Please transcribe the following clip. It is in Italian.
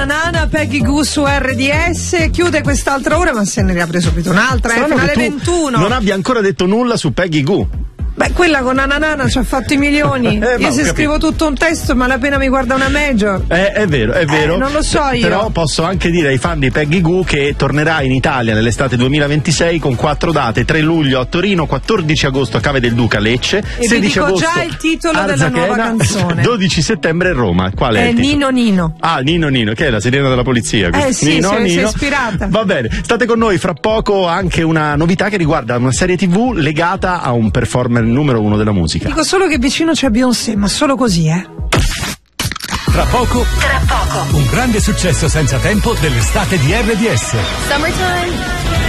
Nana, Peggy Goo su RDS, chiude quest'altra ora, ma se ne riapre subito un'altra, finale 21. Non abbia ancora detto nulla su Peggy Goo. Beh, quella con Nana ci ha fatto i milioni. Io se scrivo tutto un testo, ma appena mi guarda una major. È vero. Non lo so io. Però posso anche dire ai fan di Peggy Goo che tornerà in Italia nell'estate 2026 con 4 date: 3 luglio a Torino, 14 agosto a Cave del Duca Lecce, e 16 vi dico agosto già il titolo della Arzachena, nuova canzone. 12 settembre Roma. Qual è il titolo? Nino. Ah, Nino, che è la sirena della polizia. Sì, Nino. sei ispirata. Va bene, state con noi, fra poco anche una novità che riguarda una serie TV legata a un performer numero 1 della musica. Dico solo che vicino c'è Beyoncé, ma solo così, Tra poco, un grande successo senza tempo dell'estate di RDS. Summertime.